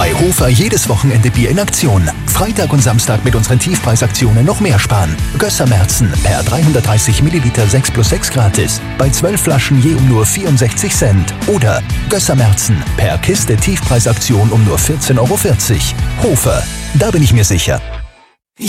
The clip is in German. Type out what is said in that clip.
Bei Hofer jedes Wochenende Bier in Aktion. Freitag und Samstag mit unseren Tiefpreisaktionen noch mehr sparen. Gösser-Märzen per 330 Milliliter 6+6 gratis. Bei 12 Flaschen je um nur 64 Cent. Oder Gösser-Märzen per Kiste Tiefpreisaktion um nur 14,40 €. Hofer, da bin ich mir sicher.